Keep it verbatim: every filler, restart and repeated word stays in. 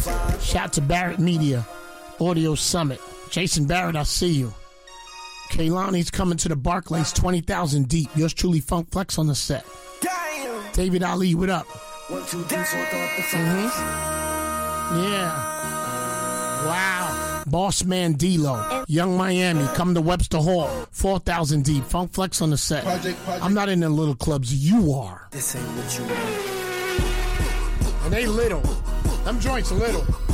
Shout to Barrett Media, Audio Summit. Jason Barrett, I see you. Kaylani's coming to the Barclays, twenty thousand deep. Yours truly, Funk Flex on the set. Damn. David Ali, what up? One, two, three, four, Mm-hmm. Yeah. Wow. Boss Man D-Lo. Young Miami. Come to Webster Hall. four thousand deep. Funk Flex on the set. Project, project. I'm not in the little clubs. You are. This ain't what you want. And they little. Them joints little.